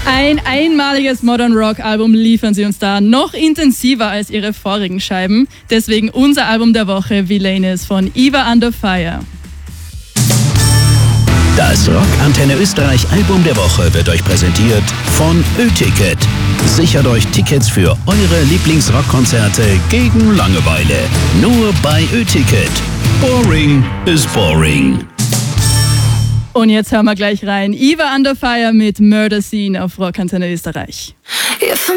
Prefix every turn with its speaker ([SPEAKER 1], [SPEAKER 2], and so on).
[SPEAKER 1] Ein einmaliges Modern Rock Album liefern sie uns da, noch intensiver als ihre vorigen Scheiben. Deswegen unser Album der Woche, Villainous von Eva Under Fire.
[SPEAKER 2] Das Rock Antenne Österreich Album der Woche wird euch präsentiert von Ö-Ticket. Sichert euch Tickets für eure Lieblingsrockkonzerte gegen Langeweile. Nur bei Ö-Ticket. Boring is boring.
[SPEAKER 1] Und jetzt hören wir gleich rein. Eva Under Fire mit Murder Scene auf Rock Antenne Österreich.
[SPEAKER 3] If